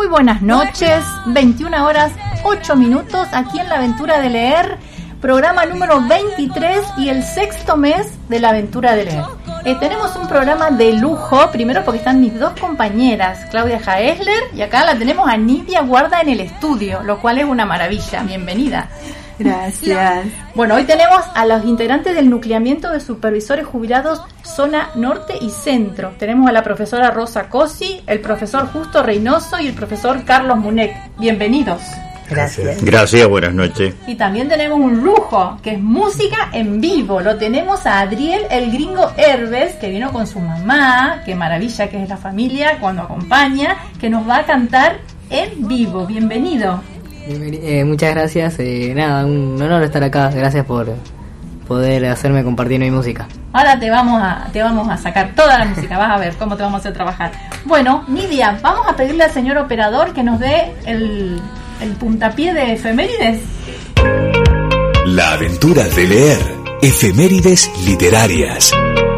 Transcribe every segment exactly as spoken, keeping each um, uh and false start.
Muy buenas noches, veintiuna horas ocho minutos, aquí en La Aventura de Leer, programa número veintitrés y el sexto mes de La Aventura de Leer. Eh, tenemos un programa de lujo, primero porque están mis dos compañeras, Claudia Jaesler, y acá la tenemos a Nidia Guarda en el estudio, lo cual es una maravilla. Bienvenida. Gracias. Bueno, hoy tenemos a los integrantes del nucleamiento de supervisores jubilados zona norte y centro. Tenemos a la profesora Rosa Cosi, el profesor Justo Reynoso y el profesor Carlos Munek. Bienvenidos. Gracias. Gracias, buenas noches. Y también tenemos un lujo, que es música en vivo. Lo tenemos a Adriel el Gringo Herbes, que vino con su mamá, qué maravilla que es la familia cuando acompaña, que nos va a cantar en vivo. Bienvenido. Eh, muchas gracias, eh, nada, un honor estar acá, gracias por poder hacerme compartir mi música. Ahora te vamos a te vamos a sacar toda la música, vas a ver cómo te vamos a hacer trabajar. Bueno, Nidia, vamos a pedirle al señor operador que nos dé el, el puntapié de efemérides. La Aventura de Leer, efemérides literarias.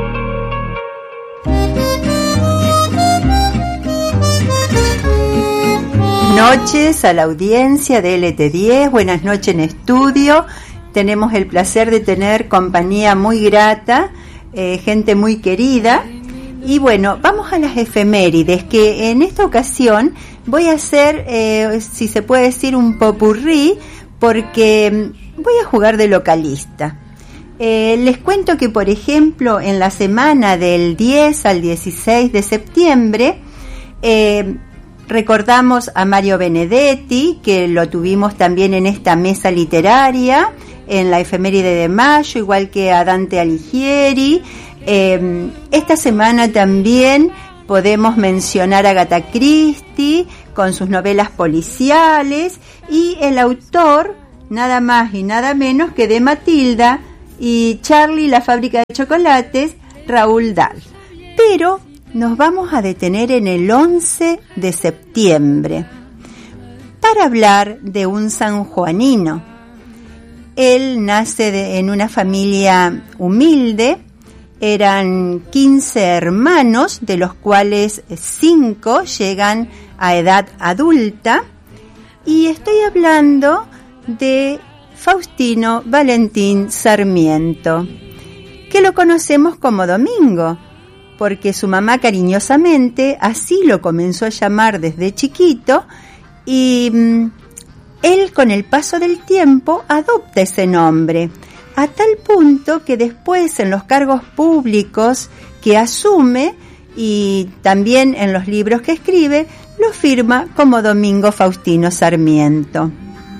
Noches a la audiencia de L T diez, buenas noches en estudio. Tenemos el placer de tener compañía muy grata, eh, gente muy querida. Y bueno, vamos a las efemérides, que en esta ocasión voy a hacer, eh, si se puede decir, un popurrí, porque voy a jugar de localista. Eh, les cuento que, por ejemplo, en la semana del diez al dieciséis de septiembre, eh, recordamos a Mario Benedetti, que lo tuvimos también en esta mesa literaria, en la efeméride de mayo, igual que a Dante Alighieri. Eh, esta semana también podemos mencionar a Agatha Christie, con sus novelas policiales, y el autor, nada más y nada menos que de Matilda y Charlie la fábrica de chocolates, Roald Dahl. Pero nos vamos a detener en el once de septiembre para hablar de un sanjuanino. Él nace de, en una familia humilde, eran quince hermanos, de los cuales cinco llegan a edad adulta, y estoy hablando de Faustino Valentín Sarmiento, que lo conocemos como Domingo, porque su mamá cariñosamente así lo comenzó a llamar desde chiquito, y mmm, él con el paso del tiempo adopta ese nombre, a tal punto que después en los cargos públicos que asume y también en los libros que escribe, lo firma como Domingo Faustino Sarmiento.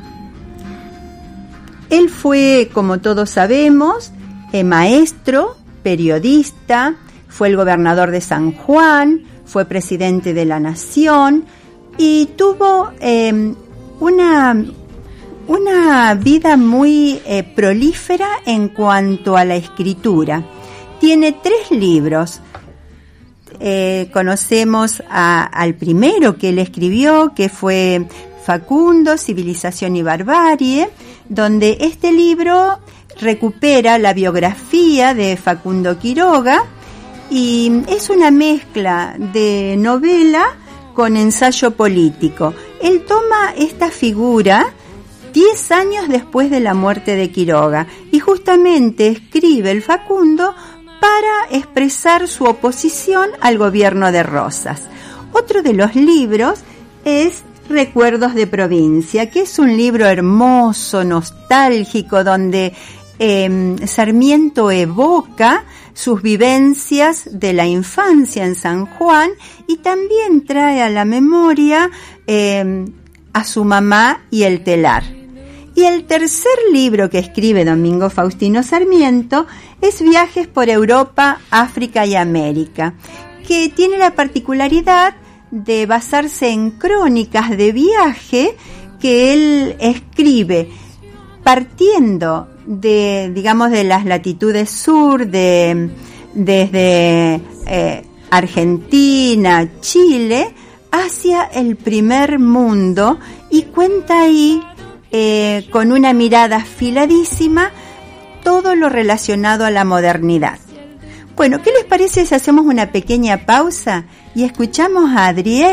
Él fue, como todos sabemos, eh, maestro, periodista, fue el gobernador de San Juan, fue presidente de la Nación y tuvo eh, una, una vida muy eh, prolífera en cuanto a la escritura. Tiene tres libros. Eh, conocemos a, al primero que él escribió, que fue Facundo, Civilización y Barbarie, donde este libro recupera la biografía de Facundo Quiroga, y es una mezcla de novela con ensayo político. Él toma esta figura diez años después de la muerte de Quiroga y justamente escribe el Facundo para expresar su oposición al gobierno de Rosas. Otro de los libros es Recuerdos de Provincia, que es un libro hermoso, nostálgico, donde eh, Sarmiento evoca sus vivencias de la infancia en San Juan y también trae a la memoria eh, a su mamá y el telar. Y el tercer libro que escribe Domingo Faustino Sarmiento es Viajes por Europa, África y América, que tiene la particularidad de basarse en crónicas de viaje que él escribe partiendo de, digamos, de las latitudes sur, de desde eh, Argentina, Chile, hacia el primer mundo, y cuenta ahí eh, con una mirada afiladísima todo lo relacionado a la modernidad. Bueno, ¿qué les parece si hacemos una pequeña pausa y escuchamos a Adriel,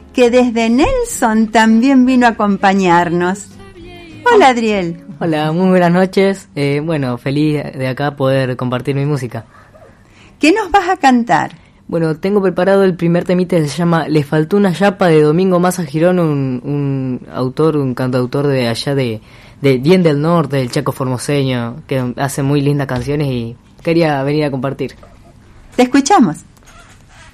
que desde Nelson también vino a acompañarnos. Hola, Adriel. Hola, muy buenas noches. Eh, bueno, feliz de acá poder compartir mi música. ¿Qué nos vas a cantar? Bueno, tengo preparado el primer temita que se llama Le faltó una yapa, de Domingo Massa Girón, un, un autor, un cantautor de allá de, de bien del norte, del Chaco formoseño, que hace muy lindas canciones y quería venir a compartir. Te escuchamos.